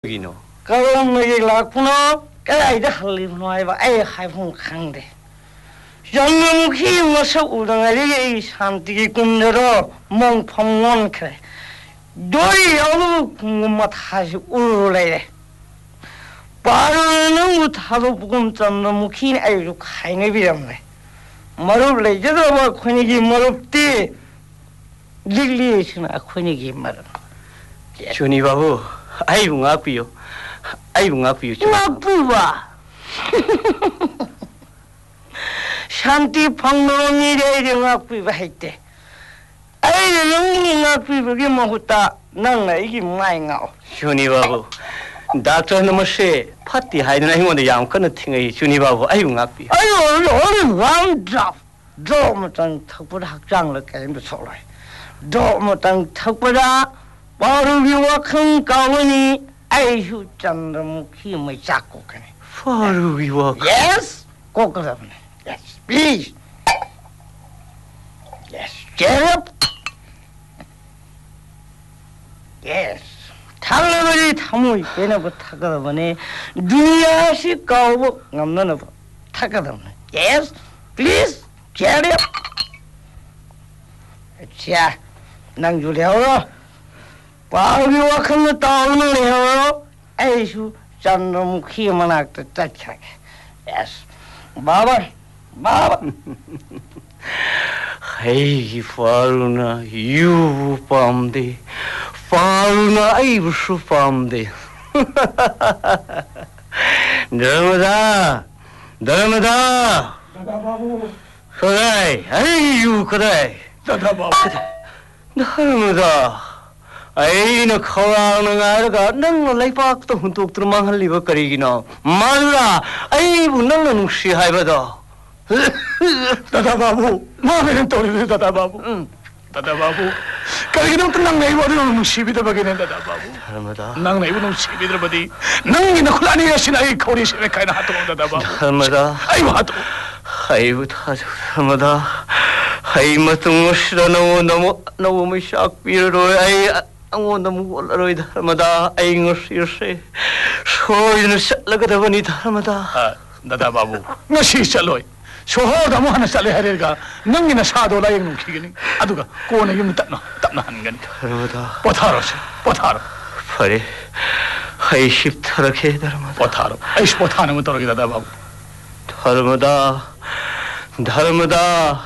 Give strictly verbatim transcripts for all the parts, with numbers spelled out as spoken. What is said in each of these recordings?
ꯀꯔꯤꯒꯤꯅꯣ ꯀꯔꯝꯕꯒꯤ ꯂꯥꯛꯄꯅꯣ ꯀꯗꯥꯏꯗ ꯍꯜꯂꯤꯕꯅꯣ ꯍꯥꯏꯕ ꯑꯩ ꯍꯥꯏꯐꯝ ꯈꯪꯗꯦ ꯆꯟꯗ꯭ꯔꯃꯨꯈꯤ ꯃꯁꯛ ꯎꯗꯉꯩꯗꯒꯤ ꯑꯩ ꯁꯥꯟꯇꯤꯒꯤ ꯀꯨꯝꯗꯔꯣ ꯃꯣꯡꯐꯝ ꯑꯣꯟꯈ꯭ꯔꯦ ꯗꯣꯏ ꯌꯥꯎꯗꯕ ꯈꯨꯡꯒꯨꯝ ꯃꯊꯥꯁꯤ ꯎꯔꯨ ꯂꯩꯔꯦ ꯄꯥꯔꯨꯅ ꯅꯪꯕꯨ ꯊꯥꯗꯣꯛꯄꯒꯨꯝ ꯆꯟꯗ꯭ꯔꯃꯨꯈꯤꯅ ꯑꯩꯁꯨ ꯈꯥꯏꯅꯕꯤꯔꯝꯂꯦ ꯃꯔꯨꯞ ꯂꯩꯖꯗꯕ ꯑꯩꯈꯣꯏꯅꯤꯒꯤ ꯃꯔꯨꯞꯇꯤ ꯂꯤꯛꯂꯤꯁꯤꯅ ꯑꯩꯈꯣꯏꯅꯤꯒꯤ ꯃꯔꯨꯞ ꯆꯨꯅꯤ ꯕꯥꯕꯨ ꯑꯩꯕꯨ ꯉꯥꯛꯄꯤꯌꯨ ꯑꯩꯕꯨ ꯉꯥꯛꯄꯤꯌꯨ ꯉꯥꯛꯄꯤꯕ ꯁꯥꯟꯇꯤ ꯐꯪꯗꯕ ꯃꯤꯗꯤ ꯑꯩꯗꯤ ꯉꯥꯛꯄꯤꯕ ꯍꯩꯇꯦ ꯑꯩꯅ ꯅꯪꯒꯤ ꯉꯥꯛꯄꯤꯕꯒꯤ ꯃꯍꯨꯠꯇ ꯅꯪꯅ ꯑꯩꯒꯤ ꯃꯥꯏ ꯉꯥꯛꯑꯣ ꯆꯨꯅꯤ ꯕꯥꯕꯨ ꯗꯥꯛꯇꯔꯅ ꯃꯁꯦ ꯐꯠꯇꯦ ꯍꯥꯏꯗꯨꯅ ꯑꯩꯉꯣꯟꯗ ꯌꯥꯝ ꯀꯟꯅ ꯊꯦꯡꯉꯛꯏ ꯆꯨꯅꯤ ꯕꯥꯕꯨ ꯑꯩꯕꯨ ꯉꯥꯛꯄꯤꯌꯨ ꯑꯩ ꯋꯥꯟ ꯗ꯭ꯔꯣꯞ ꯗ꯭ꯔꯣꯞ ꯑꯃꯇꯪ ꯊꯛꯄꯗ ꯍꯛꯆꯥꯡꯗ ꯀꯔꯤꯝꯇ ꯁꯣꯛꯂꯣꯏ ꯗ꯭ꯔꯣꯞ ꯑꯃꯇꯪ ꯊꯛꯄꯗ ꯄꯥꯔꯨꯒꯤ ꯋꯥꯈꯜ ꯀꯥꯎꯒꯅꯤ ꯑꯩꯁꯨ ꯆꯟꯗ꯭ꯔꯃꯨꯈꯤ ꯃꯩꯆꯥꯛ ꯀꯣꯛꯀꯅꯤ ꯄꯥꯔꯨꯒꯤ ꯋꯥꯈꯜ yes ꯀꯣꯛꯀꯗꯕꯅꯤ yes please yes ꯆꯦꯔꯞ Yes. ꯊꯛꯂꯕꯗꯤ ꯊꯃꯣꯏ ꯄꯦꯟꯅꯕ ꯊꯛꯀꯗꯕꯅꯤ ꯗꯨꯅꯤꯌꯥꯁꯤ ꯀꯥꯎꯕ ꯉꯝꯅꯅꯕ ꯊꯛꯀꯗꯕꯅꯤ Yes, please, cheer up. ꯑꯠꯆꯥ ꯅꯪꯁꯨ ꯂꯩꯍꯧꯔꯣ ꯄꯥꯎꯒꯤ ꯋꯥꯈꯜꯗ ꯇꯥꯎꯅ ꯂꯩꯍꯧꯔꯣ ꯑꯩꯁꯨ ꯆꯟꯗ꯭ꯔꯃꯨꯈꯤ ꯃꯅꯥꯛꯇ ꯆꯠꯈ꯭ꯔꯒꯦ Yes. ꯕꯥꯕꯥ ꯕꯥꯕꯥ ꯑꯩꯒꯤ ꯄꯥꯔꯨꯅ ꯌꯨꯕꯨ ꯄꯥꯝꯗꯦ ꯄꯥꯔꯨꯅ ꯑꯩꯕꯨꯁꯨ ꯄꯥꯝꯗꯦ ꯙꯔꯃꯗꯥ ꯙꯔꯃꯗꯥ ꯗꯥꯗꯥ ꯕꯥꯕꯨ ꯀꯗꯥꯏ ꯑꯩ ꯌꯨ ꯀꯗꯥꯏ ꯗꯥꯗꯥ ꯕꯥꯕꯨ ꯙꯔꯃꯗꯥ ꯑꯩꯅ ꯈꯧꯔꯥꯡꯅ ꯉꯥꯏꯔꯒ ꯅꯪꯅ ꯂꯩꯄꯥꯛꯇ ꯍꯨꯟꯇꯣꯛꯇꯨꯅ ꯃꯥꯡꯍꯜꯂꯤꯕ ꯀꯔꯤꯒꯤꯅꯣ ꯃꯥꯗꯨꯔꯥ ꯑꯩꯕꯨ ꯅꯪꯅ ꯅꯨꯡꯁꯤ ꯍꯥꯏꯕꯗꯣ ꯗꯥꯗꯥ ꯕꯥꯕꯨ ꯃꯥꯅ ꯇꯧꯔꯤꯕꯁꯤ ꯗꯥꯗꯥ ꯕꯥꯕꯨ ꯗꯥꯗꯥ ꯕꯥꯕꯨ ꯀꯔꯤꯒꯤꯗꯃꯛꯇ ꯅꯪꯅ ꯑꯩꯕꯨ ꯑꯗꯨ ꯅꯨꯡꯁꯤꯕꯤꯗꯕꯒꯤꯅꯦ ꯗꯥꯗꯥ ꯕꯥꯕꯨ ꯙꯔꯃꯗꯥ ꯅꯪꯅ ꯑꯩꯕꯨ ꯅꯨꯡꯁꯤꯕꯤꯗ꯭ꯔꯕꯗꯤ ꯅꯪꯒꯤ ꯅꯈꯨꯠ ꯑꯅꯤ ꯑꯁꯤꯅ ꯑꯩ ꯈꯧꯔꯤ ꯁꯦꯠꯂ ꯀꯥꯏꯅ ꯍꯥꯠꯇꯣꯛꯑꯣ ꯗꯥꯗꯥ ꯕꯥꯕꯨ ꯙꯔꯃꯗꯥ ꯑꯩꯕꯨ ꯍꯥꯠꯇꯣꯛꯑꯣ ꯑꯩꯕꯨ ꯊꯥꯖꯧ ꯙꯔꯃꯗꯥ ꯑꯩ ꯃꯇꯨꯡ ꯑꯁꯤꯗ ꯅꯉꯣꯟꯗ ꯑꯃꯨꯛ ꯑꯅꯧꯕ ꯃꯩꯆꯥꯛ ꯄꯤꯔꯔꯣꯏ ꯑꯩ ꯑꯩꯉꯣꯟꯗ ꯑꯃꯨꯛ ꯑꯣꯜꯂꯔꯣꯏ ꯙꯔꯃꯗꯥ ꯑꯩ ꯉꯁꯤꯁꯦ ꯁꯣꯏꯗꯅ ꯆꯠꯂꯒꯗꯕꯅꯤ ꯙꯔꯃꯗꯥ ꯗꯥꯗꯥ ꯕꯥꯕꯨ ꯉꯁꯤ ꯆꯠꯂꯣꯏ ꯁꯣꯍꯣꯔꯗ ꯑꯃꯨꯛ ꯍꯟꯅ ꯆꯠꯂꯦ ꯍꯥꯏꯔꯒ ꯅꯪꯒꯤ ꯅꯁꯥꯗꯣ ꯂꯥꯌꯦꯡ ꯅꯨꯡꯈꯤꯒꯅꯤ ꯑꯗꯨꯒ ꯀꯣꯟꯅ ꯌꯨꯝꯗ ꯇꯞꯅ ꯇꯞꯅ ꯍꯟꯒꯅꯤ ꯙꯔꯃꯗꯥ ꯄꯣꯊꯥꯔꯣꯁꯦ ꯄꯣꯊꯥꯔꯣ ꯐꯔꯦ ꯑꯩ ꯍꯤꯞꯊꯔꯒꯦ ꯙꯔꯃꯗꯥ ꯄꯣꯊꯥꯔꯣ ꯑꯩꯁꯨ ꯄꯣꯊꯥꯅꯕ ꯇꯧꯔꯒꯦ ꯗꯥꯗꯥ ꯕꯥꯕꯨ ꯙꯔꯃꯗꯥ ꯙꯔꯃꯗꯥ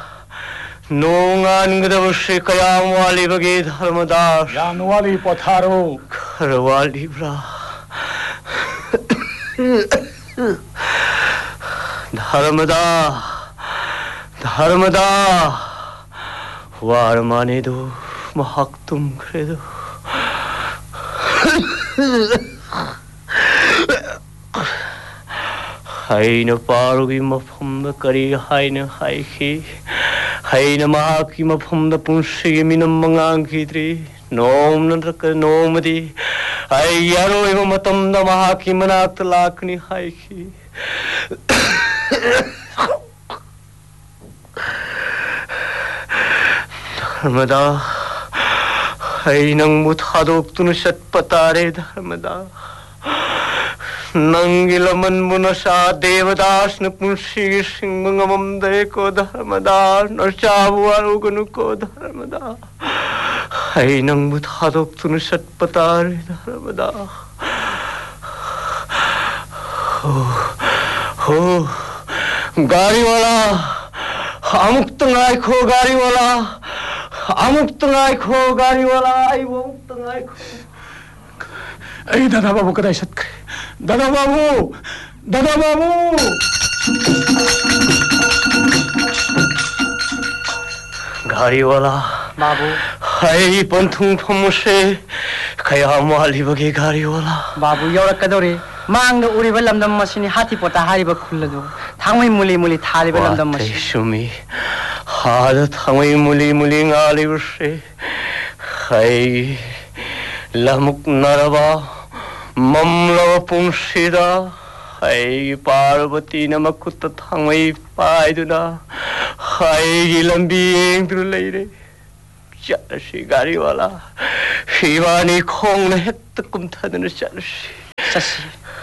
ꯅꯣꯡꯉꯥꯟꯒꯗꯕꯁꯦ ꯀꯌꯥꯝ ꯋꯥꯠꯂꯤꯕꯒꯦ ꯙꯔꯃꯗꯥ ꯌꯥꯝꯅ ꯋꯥꯠꯂꯤ ꯄꯣꯊꯥꯔꯣ खर वालीब्रा धर्मदा धर्मदा वार माने दो महक तुम credo हाइना पारुगी मफम करी हाइना हाइखी हाइना महाकी मफम पुंसी मिनम मंगांगीद्री नोम नरक नोमदी आई यारो एवं मतम द महाकी मनात लाकनी हाइखी धर्मदा हाइ नंग मुथादोक तुन सत पतारे धर्मदा नंगी लमन मुनसा देवदास न पुंसी सिंह मंगमदे को धर्मदास न चाबुआरो गनु को धर्मदा हाइ नंग मुथादोक तुन सत पतारे धर्मदा हो हो गाड़ी वाला अमुक्त नाय खो गाड़ी वाला अमुक्त नाय खो गाड़ी वाला आई वो मुक्त नाय खो ऐ दादा बाबू कदाई सत्करे दादा बाबू दादा बाबू गाड़ी वाला बाबू हाय पंथुंग फमुसे कया माली बगे गाड़ी वाला बाबू यौरकदौरे मांग उरिबा लमदम मसिनी हाथी पोता हारिबा खुल्लदो थांमै मुली मुली थारिबा लमदम मसि सुमी हाद थांमै मुली मुली गाली बसे हाय लमुक नरबा ममलव पुंसीदा हाय पार्वती नमकुत थांमै पाइदुना हाय लंबी एंद्रु लेरे चलसी गाड़ी वाला शिवानी खोंग हेत कुमथदन चलसी चसी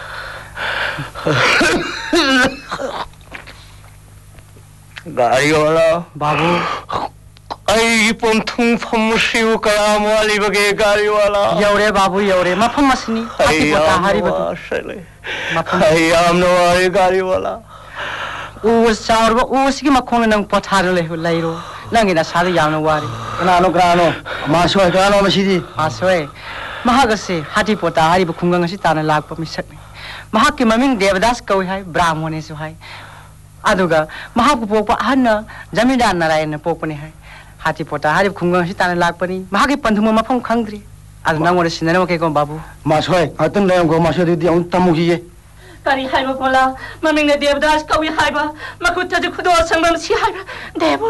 गाड़ी वाला बाबू आई पंथुंग फमसिव कयाम वाली बगे गाड़ी वाला यौरे बाबू यौरे मफम मसनी हाथी पोता हारी बदु मफम आई आम नवारी गाड़ी वाला उस चावर उस की मखों नंग पथार ले लाइरो नंगी ना सारी याम Nauvari Kanano kanano masoy kanano masidi मासोय महागसे हाथी पोता हारी बखुंगंग से ताना लाग प मिसक महाक के ममिंग देवदास कवि है ब्राह्मण से है अदुगा महाक पोप अहन जमींदार नारायण पोपने है हाथी पोता हारी बखुंगंग से ताना लाग पनी महाक के पंथुम मफम खंगद्री अद नंगोर सिननो के को बाबू masoy atun dayam go masoy di ang tamugi Kari hai ba pola, maming na Devdas kawi hai ba, makutta de kudo sangbam si hai ba, Devo